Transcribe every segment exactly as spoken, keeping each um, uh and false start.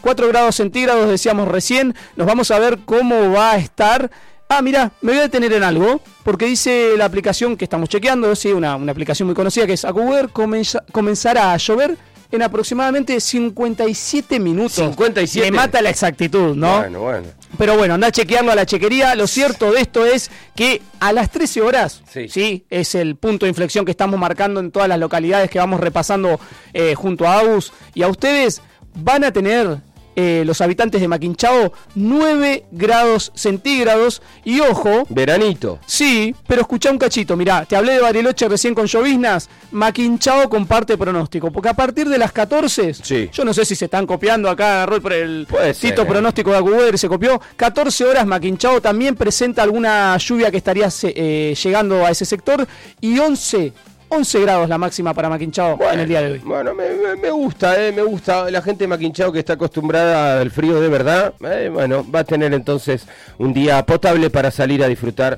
cuatro grados centígrados, decíamos recién. Nos vamos a ver cómo va a estar. Ah, mira, me voy a detener en algo, porque dice la aplicación que estamos chequeando, sí, una, una aplicación muy conocida que es AccuWeather, comenza, comenzará a llover en aproximadamente cincuenta y siete minutos. cincuenta y siete. Me mata la exactitud, ¿no? Bueno, bueno. Pero bueno, anda a chequearlo a la chequería. Lo cierto de esto es que a las trece horas, sí, ¿sí? Es el punto de inflexión que estamos marcando en todas las localidades que vamos repasando eh, junto a Agus y a ustedes, van a tener... Eh, los habitantes de Maquinchao nueve grados centígrados y ojo, veranito. Sí, pero escuchá un cachito, mirá, te hablé de Bariloche recién con lloviznas, Maquinchao comparte pronóstico, porque a partir de las catorce, sí. Yo no sé si se están copiando acá, Rol, por el cito pronóstico de AccuWeather se copió, catorce horas Maquinchao también presenta alguna lluvia que estaría eh, llegando a ese sector y once grados la máxima para Maquinchao bueno, en el día de hoy. Bueno, me, me, me gusta, eh, me gusta. La gente de Maquinchao que está acostumbrada al frío de verdad, eh, bueno, va a tener entonces un día potable para salir a disfrutar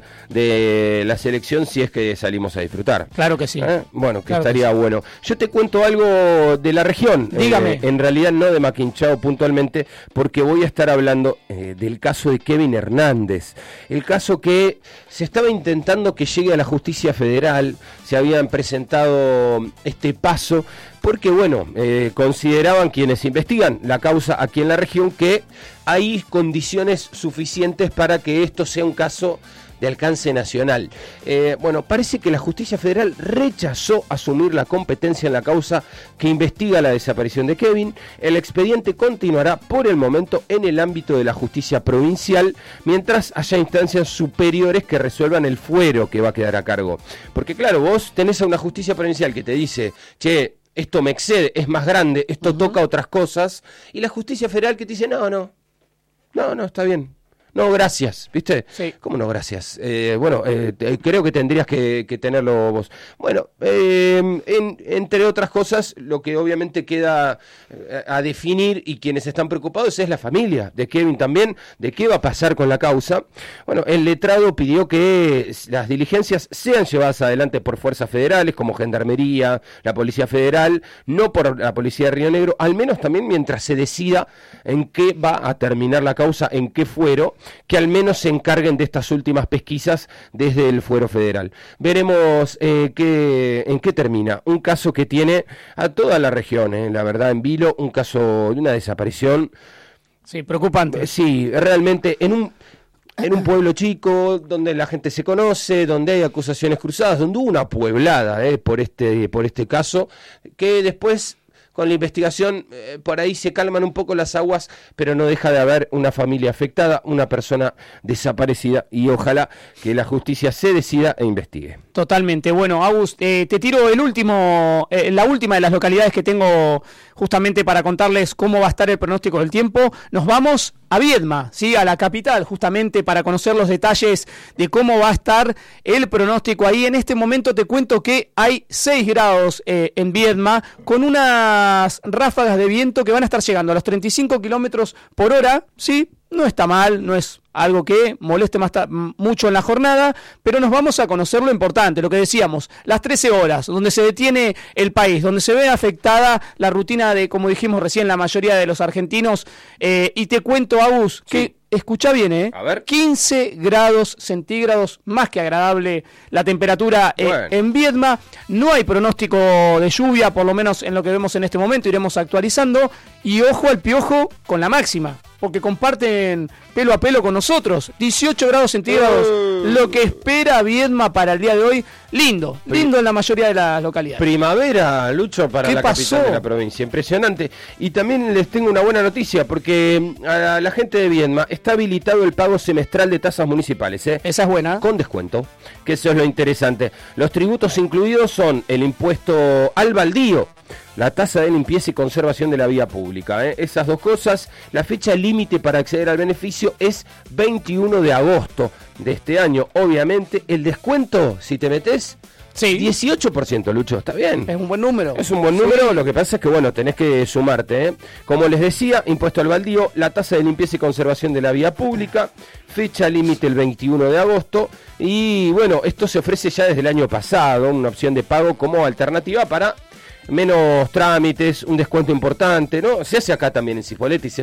de la selección si es que salimos a disfrutar. Claro que sí. ¿Eh? Bueno, que claro estaría que sí. bueno. Yo te cuento algo de la región. Dígame. Eh, en realidad no de Maquinchao puntualmente, porque voy a estar hablando eh, del caso de Kevin Hernández. El caso que se estaba intentando que llegue a la justicia federal, se habían presentado este paso, porque bueno, eh, consideraban quienes investigan la causa aquí en la región que hay condiciones suficientes para que esto sea un caso de alcance nacional. Eh, bueno, parece que la justicia federal rechazó asumir la competencia en la causa que investiga la desaparición de Kevin. El expediente continuará por el momento en el ámbito de la justicia provincial, mientras haya instancias superiores que resuelvan el fuero que va a quedar a cargo. Porque claro, vos tenés a una justicia provincial que te dice, che, esto me excede, es más grande, esto uh-huh. toca otras cosas, y la justicia federal que te dice, no, no, no, no, está bien. No, gracias, ¿viste? Sí. ¿Cómo no, gracias? Eh, bueno, eh, te, creo que tendrías que, que tenerlo vos. Bueno, eh, en, entre otras cosas, lo que obviamente queda eh, a definir y quienes están preocupados es la familia de Kevin también, de qué va a pasar con la causa. Bueno, el letrado pidió que las diligencias sean llevadas adelante por fuerzas federales como Gendarmería, la Policía Federal, no por la Policía de Río Negro, al menos también mientras se decida en qué va a terminar la causa, en qué fuero, que al menos se encarguen de estas últimas pesquisas desde el fuero federal. Veremos eh, qué, en qué termina. Un caso que tiene a toda la región, eh, la verdad, en vilo, un caso de una desaparición. Sí, preocupante. Eh, sí, realmente en un... En un pueblo chico, donde la gente se conoce, donde hay acusaciones cruzadas, donde hubo una pueblada eh, por este, por este caso, que después... Con la investigación, eh, por ahí se calman un poco las aguas, pero no deja de haber una familia afectada, una persona desaparecida, y ojalá que la justicia se decida e investigue. Totalmente. Bueno, Agus, eh, te tiro el último, eh, la última de las localidades que tengo justamente para contarles cómo va a estar el pronóstico del tiempo. Nos vamos a Viedma, ¿sí? A la capital, justamente para conocer los detalles de cómo va a estar el pronóstico ahí. En este momento te cuento que hay seis grados eh, en Viedma, con unas ráfagas de viento que van a estar llegando a los treinta y cinco kilómetros por hora, ¿sí? No está mal, no es algo que moleste más ta- mucho en la jornada, pero nos vamos a conocer lo importante, lo que decíamos, las trece horas, donde se detiene el país, donde se ve afectada la rutina de, como dijimos recién, la mayoría de los argentinos, eh, y te cuento, Agus, sí. que... Escucha bien, ¿eh? A ver. quince grados centígrados, más que agradable la temperatura eh, bueno. en Viedma. No hay pronóstico de lluvia, por lo menos en lo que vemos en este momento, iremos actualizando. Y ojo al piojo con la máxima, porque comparten pelo a pelo con nosotros. dieciocho grados centígrados, uh. lo que espera Viedma para el día de hoy. Lindo, lindo en la mayoría de las localidades. Primavera, Lucho, para la pasó? capital de la provincia. Impresionante. Y también les tengo una buena noticia, porque a la gente de Viedma está habilitado el pago semestral de tasas municipales. ¿eh? Esa es buena. Con descuento, que eso es lo interesante. Los tributos incluidos son el impuesto al baldío, la tasa de limpieza y conservación de la vía pública. ¿eh? Esas dos cosas. La fecha límite para acceder al beneficio es veintiuno de agosto de este año. Obviamente, el descuento, si te metes, sí. dieciocho por ciento, Lucho, ¿está bien? Es un buen número. Es un buen número, sí. Lo que pasa es que, bueno, tenés que sumarte. ¿eh? Como les decía, impuesto al baldío, la tasa de limpieza y conservación de la vía pública, fecha límite el veintiuno de agosto. Y, bueno, esto se ofrece ya desde el año pasado, una opción de pago como alternativa para menos trámites, un descuento importante, ¿no? Se hace acá también en Cipolletti, se